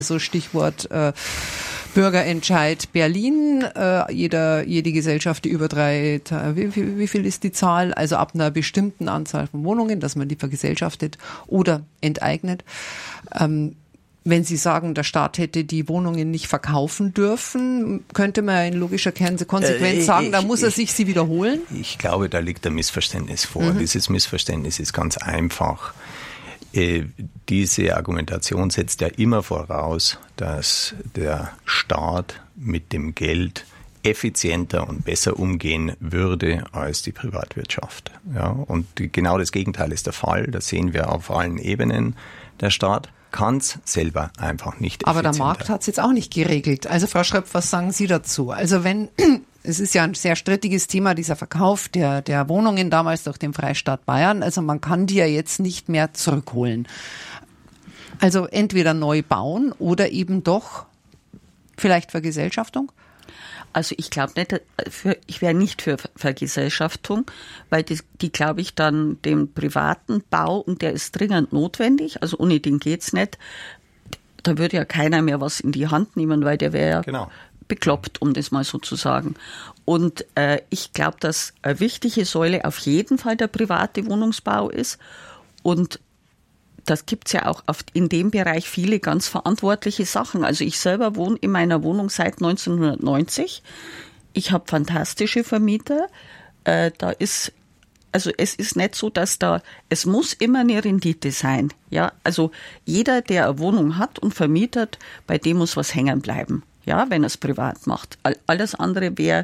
So Stichwort Bürgerentscheid Berlin. Jede Gesellschaft, die über wie viel ist die Zahl? Also ab einer bestimmten Anzahl von Wohnungen, dass man die vergesellschaftet oder enteignet. Wenn Sie sagen, der Staat hätte die Wohnungen nicht verkaufen dürfen, könnte man in logischer Konsequenz sagen, da muss er sich sie wiederholen? Ich glaube, da liegt ein Missverständnis vor. Dieses Missverständnis ist ganz einfach. Diese Argumentation setzt ja immer voraus, dass der Staat mit dem Geld effizienter und besser umgehen würde als die Privatwirtschaft. Ja, und genau das Gegenteil ist der Fall. Das sehen wir auf allen Ebenen. Der Staat kann es selber einfach nicht effizienter. Aber der Markt hat es jetzt auch nicht geregelt. Also Frau Schröpf, was sagen Sie dazu? Also es ist ja ein sehr strittiges Thema, dieser Verkauf der Wohnungen damals durch den Freistaat Bayern. Also man kann die ja jetzt nicht mehr zurückholen. Also entweder neu bauen oder eben doch vielleicht Vergesellschaftung? Also ich glaube nicht, ich wäre nicht für Vergesellschaftung, weil die glaube ich dann dem privaten Bau, und der ist dringend notwendig, also ohne den geht's nicht, da würde ja keiner mehr was in die Hand nehmen, weil der wäre ja bekloppt, um das mal so zu sagen. Und ich glaube, dass eine wichtige Säule auf jeden Fall der private Wohnungsbau ist, und das gibt's ja auch in dem Bereich viele ganz verantwortliche Sachen. Also ich selber wohne in meiner Wohnung seit 1990. Ich habe fantastische Vermieter. Es ist nicht so, dass es muss immer eine Rendite sein. Ja, also jeder, der eine Wohnung hat und vermietet, bei dem muss was hängen bleiben. Ja, wenn er es privat macht. Alles andere wäre,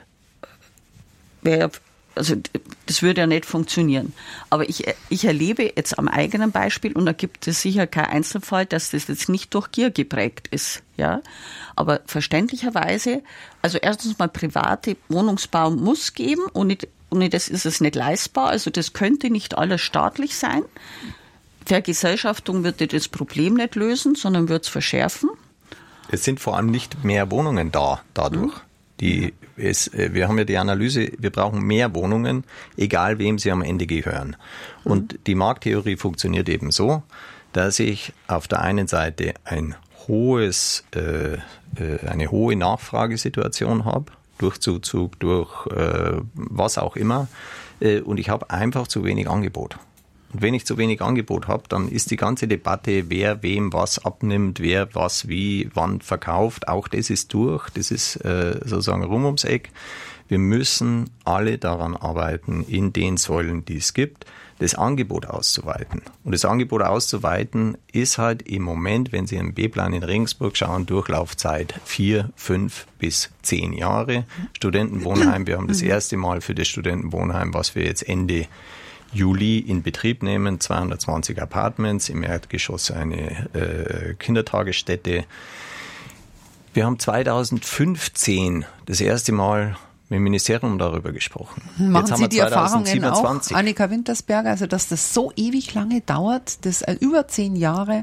also das würde ja nicht funktionieren. Aber ich erlebe jetzt am eigenen Beispiel, und da gibt es sicher keinen Einzelfall, dass das jetzt nicht durch Gier geprägt ist. Ja, aber verständlicherweise, also erstens mal private Wohnungsbau muss geben, ohne das ist es nicht leistbar. Also das könnte nicht alles staatlich sein. Vergesellschaftung würde das Problem nicht lösen, sondern würde es verschärfen. Es sind vor allem nicht mehr Wohnungen dadurch. Wir haben ja die Analyse, wir brauchen mehr Wohnungen, egal wem sie am Ende gehören. Und die Markttheorie funktioniert eben so, dass ich auf der einen Seite eine hohe Nachfragesituation habe, durch Zuzug, durch was auch immer, und ich habe einfach zu wenig Angebot. Und wenn ich zu wenig Angebot habe, dann ist die ganze Debatte, wer wem was abnimmt, wer was wie wann verkauft, auch das ist durch. Das ist sozusagen rum ums Eck. Wir müssen alle daran arbeiten, in den Säulen, die es gibt, das Angebot auszuweiten. Und das Angebot auszuweiten ist halt im Moment, wenn Sie im B-Plan in Regensburg schauen, Durchlaufzeit 4, 5 bis 10 Jahre. Studentenwohnheim, wir haben das erste Mal für das Studentenwohnheim, was wir jetzt Ende Juli in Betrieb nehmen, 220 Apartments, im Erdgeschoss eine Kindertagesstätte. Wir haben 2015 das erste Mal mit dem Ministerium darüber gesprochen. Machen Jetzt haben Sie wir die Erfahrungen 2027. auch, Annika Wintersberger, also dass das so ewig lange dauert, das über 10 Jahre?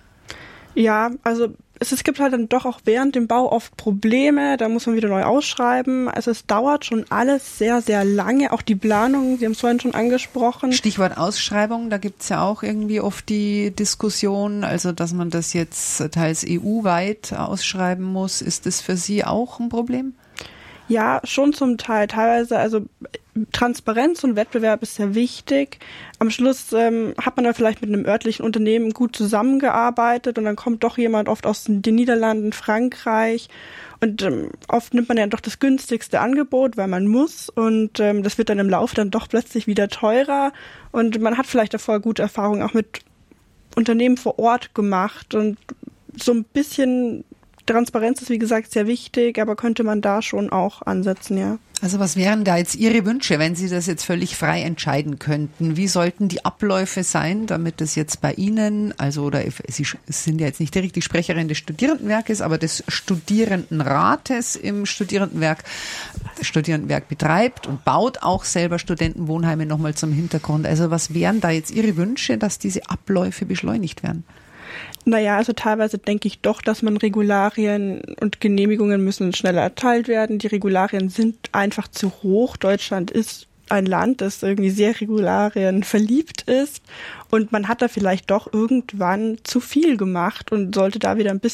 Ja, also es gibt halt dann doch auch während dem Bau oft Probleme, da muss man wieder neu ausschreiben. Also es dauert schon alles sehr, sehr lange, auch die Planung, Sie haben es vorhin schon angesprochen. Stichwort Ausschreibung, da gibt's ja auch irgendwie oft die Diskussion, also dass man das jetzt teils EU-weit ausschreiben muss. Ist das für Sie auch ein Problem? Ja, schon zum Teil. Teilweise, also Transparenz und Wettbewerb ist sehr wichtig. Am Schluss hat man da vielleicht mit einem örtlichen Unternehmen gut zusammengearbeitet und dann kommt doch jemand oft aus den Niederlanden, Frankreich und oft nimmt man ja doch das günstigste Angebot, weil man muss und das wird dann im Laufe dann doch plötzlich wieder teurer und man hat vielleicht davor gute Erfahrungen auch mit Unternehmen vor Ort gemacht und so ein bisschen Transparenz ist, wie gesagt, sehr wichtig, aber könnte man da schon auch ansetzen, ja. Also was wären da jetzt Ihre Wünsche, wenn Sie das jetzt völlig frei entscheiden könnten? Wie sollten die Abläufe sein, damit das jetzt bei Ihnen, also oder Sie sind ja jetzt nicht direkt die Sprecherin des Studierendenwerkes, aber des Studierendenrates im Studierendenwerk. Das Studierendenwerk betreibt und baut auch selber Studentenwohnheime, nochmal zum Hintergrund. Also was wären da jetzt Ihre Wünsche, dass diese Abläufe beschleunigt werden? Naja, also teilweise denke ich doch, dass man Regularien und Genehmigungen müssen schneller erteilt werden. Die Regularien sind einfach zu hoch. Deutschland ist ein Land, das irgendwie sehr Regularien verliebt ist. Und man hat da vielleicht doch irgendwann zu viel gemacht und sollte da wieder ein bisschen